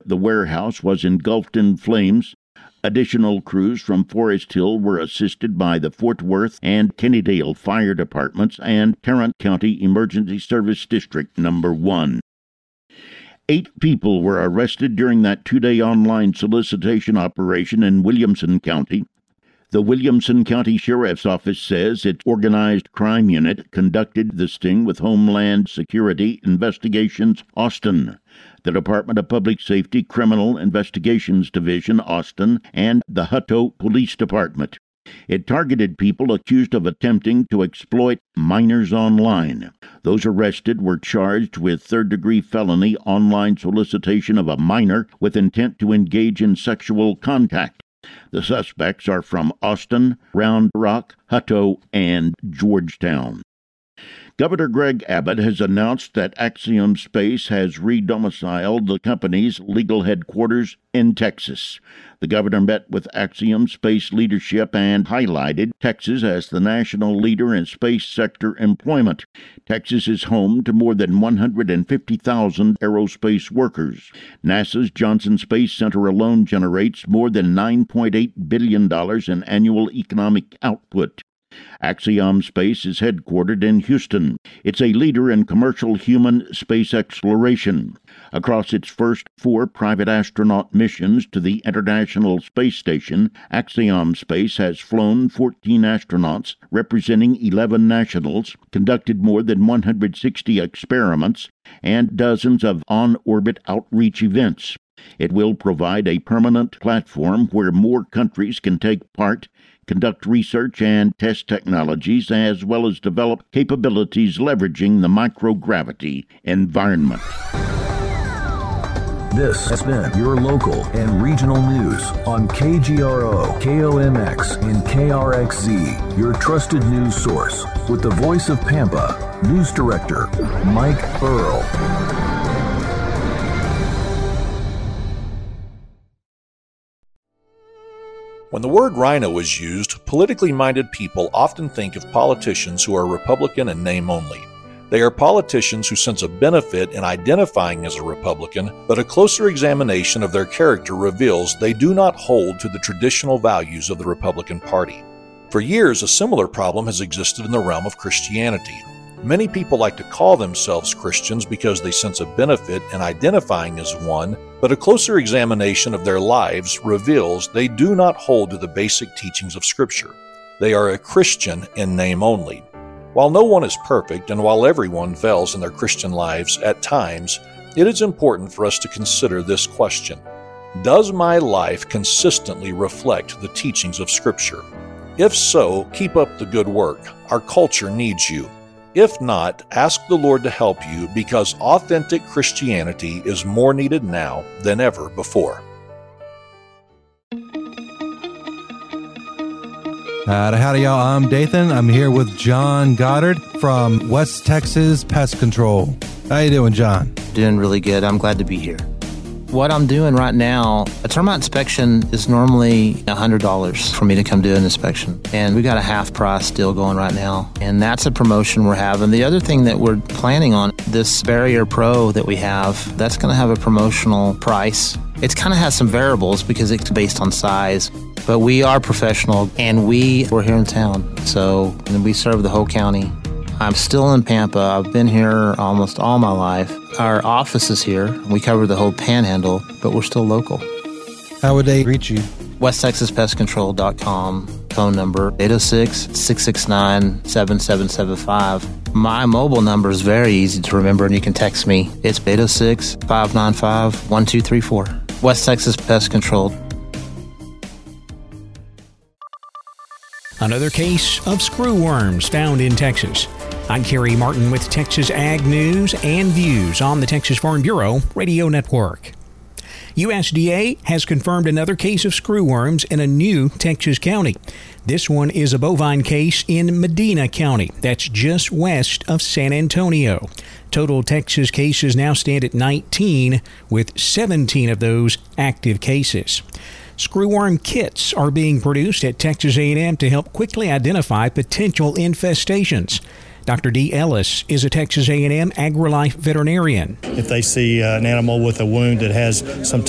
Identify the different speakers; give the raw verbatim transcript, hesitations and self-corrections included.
Speaker 1: the warehouse was engulfed in flames. Additional crews from Forest Hill were assisted by the Fort Worth and Kennydale Fire Departments and Tarrant County Emergency Service District Number one. Eight people were arrested during that two-day online solicitation operation in Williamson County. The Williamson County Sheriff's Office says its organized crime unit conducted the sting with Homeland Security Investigations Austin, the Department of Public Safety Criminal Investigations Division Austin, and the Hutto Police Department. It targeted people accused of attempting to exploit minors online. Those arrested were charged with third-degree felony online solicitation of a minor with intent to engage in sexual contact. The suspects are from Austin, Round Rock, Hutto, and Georgetown. Governor Greg Abbott has announced that Axiom Space has re-domiciled the company's legal headquarters in Texas. The governor met with Axiom Space leadership and highlighted Texas as the national leader in space sector employment. Texas is home to more than one hundred fifty thousand aerospace workers. NASA's Johnson Space Center alone generates more than nine point eight billion dollars in annual economic output. Axiom Space is headquartered in Houston. It's a leader in commercial human space exploration. Across its first four private astronaut missions to the International Space Station, Axiom Space has flown fourteen astronauts representing eleven nationals, conducted more than one hundred sixty experiments, and dozens of on-orbit outreach events. It will provide a permanent platform where more countries can take part, conduct research and test technologies, as well as develop capabilities leveraging the microgravity environment.
Speaker 2: This has been your local and regional news on K G R O, K O M X, and K R X Z, your trusted news source, with the voice of Pampa, News Director Mike Burrell.
Speaker 3: When the word rhino is used, politically minded people often think of politicians who are Republican in name only. They are politicians who sense a benefit in identifying as a Republican, but a closer examination of their character reveals they do not hold to the traditional values of the Republican Party. For years, a similar problem has existed in the realm of Christianity. Many people like to call themselves Christians because they sense a benefit in identifying as one, but a closer examination of their lives reveals they do not hold to the basic teachings of Scripture. They are a Christian in name only. While no one is perfect, and while everyone fails in their Christian lives at times, it is important for us to consider this question: does my life consistently reflect the teachings of Scripture? If so, keep up the good work. Our culture needs you. If not, ask the Lord to help you, because authentic Christianity is more needed now than ever before.
Speaker 4: Howdy, howdy, y'all. I'm Dathan. I'm here with John Goddard from West Texas Pest Control. How you doing, John?
Speaker 5: Doing really good. I'm glad to be here. What I'm doing right now, a termite inspection is normally one hundred dollars for me to come do an inspection. And we got a half price deal going right now. And that's a promotion we're having. The other thing that we're planning on, this Barrier Pro that we have, that's going to have a promotional price. It kind of has some variables because it's based on size. But we are professional, and we, we're here in town. So and we serve the whole county. I'm still in Pampa. I've been here almost all my life. Our office is here. We cover the whole panhandle, but we're still local.
Speaker 4: How would they reach you?
Speaker 5: West Texas Pest Control dot com, phone number eight oh six, six six nine, seven seven seven five. My mobile number is very easy to remember, and you can text me. It's eight oh six, five nine five, one two three four. West Texas Pest Control.
Speaker 6: Another case of screwworms found in Texas. I'm Kerry Martin with Texas Ag News and Views on the Texas Farm Bureau Radio Network. U S D A has confirmed another case of screwworms in a new Texas county. This one is a bovine case in Medina County. That's just west of San Antonio. Total Texas cases now stand at nineteen, with seventeen of those active cases. Screwworm kits are being produced at Texas A and M to help quickly identify potential infestations. Doctor Dee Ellis is a Texas A and M AgriLife veterinarian.
Speaker 7: If they see uh, an animal with a wound that has some